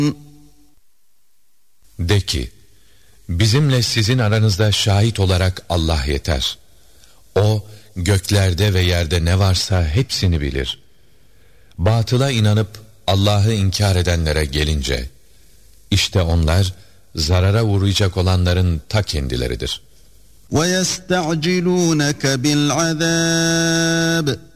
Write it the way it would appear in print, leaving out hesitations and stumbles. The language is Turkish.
De ki, bizimle sizin aranızda şahit olarak Allah yeter. O, göklerde ve yerde ne varsa hepsini bilir. Batıla inanıp Allah'ı inkar edenlere gelince, işte onlar zarara uğrayacak olanların ta kendileridir. وَيَسْتَعْجِلُونَكَ بِالْعَذَابِ